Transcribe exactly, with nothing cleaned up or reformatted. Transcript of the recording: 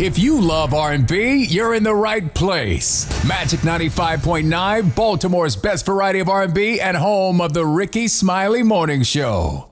If you love R and B, you're in the right place. Magic ninety-five point nine, Baltimore's best variety of R and B and home of the Ricky Smiley Morning Show.